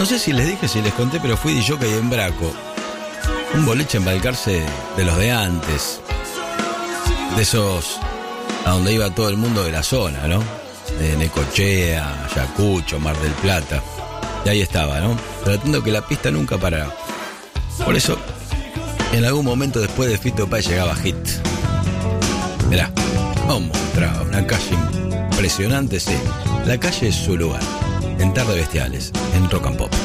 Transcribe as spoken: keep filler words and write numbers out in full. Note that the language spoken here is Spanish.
No sé si les dije, si les conté, pero fui D J en Braco. Un boliche en Balcarce de los de antes. De esos a donde iba todo el mundo de la zona, ¿no? De Necochea, Ayacucho, Mar del Plata. Y ahí estaba, ¿no? Tratando que la pista nunca parara. Por eso, en algún momento después de Fito Páez llegaba Hit. Mirá, vamos a mostrar una calle impresionante, sí. La calle es su lugar. En Tarde Bestiales, en Rock and Pop.